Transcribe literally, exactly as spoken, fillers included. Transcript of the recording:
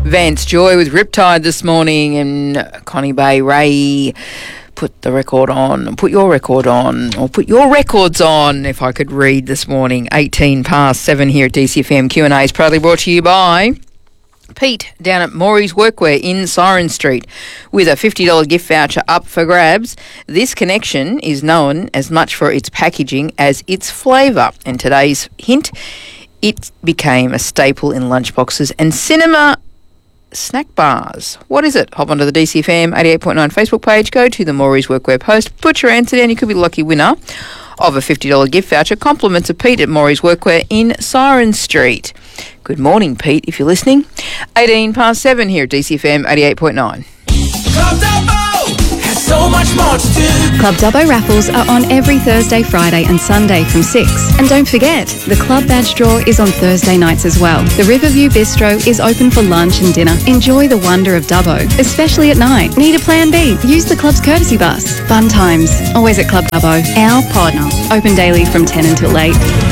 Vance Joy with Riptide this morning, and Connie Bay Ray put the record on, put your record on, or put your records on, if I could read this morning. eighteen past seven here at D C F M. Q and A is proudly brought to you by Pete down at Maury's Workwear in Siren Street with a fifty dollars gift voucher up for grabs. This connection is known as much for its packaging as its flavour. And today's hint, it became a staple in lunchboxes and cinema snack bars. What is it? Hop onto the D C F M eighty-eight point nine Facebook page, go to the Maury's Workwear post, put your answer down. You could be the lucky winner of a fifty dollars gift voucher. Compliments of Pete at Maury's Workwear in Siren Street. Good morning, Pete, if you're listening. eighteen past seven here at D C F M eighty-eight point nine. Club Dubbo has so much more to do. Club Dubbo raffles are on every Thursday, Friday and Sunday from six. And don't forget, the Club Badge draw is on Thursday nights as well. The Riverview Bistro is open for lunch and dinner. Enjoy the wonder of Dubbo, especially at night. Need a plan B? Use the club's courtesy bus. Fun times, always at Club Dubbo. Our partner. Open daily from ten until eight.